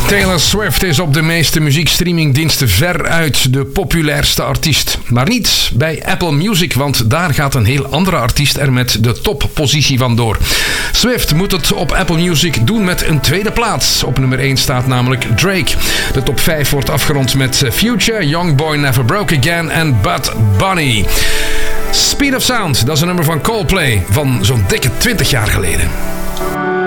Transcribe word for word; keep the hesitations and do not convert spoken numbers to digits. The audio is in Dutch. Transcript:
Taylor Swift is op de meeste muziekstreamingdiensten veruit de populairste artiest. Maar niet bij Apple Music, want daar gaat een heel andere artiest er met de toppositie vandoor. Swift moet het op Apple Music doen met een tweede plaats. Op nummer één staat namelijk Drake. De top vijf wordt afgerond met Future, Young Boy Never Broke Again en Bad Bunny. Speed of Sound, dat is een nummer van Coldplay van zo'n dikke twintig jaar geleden.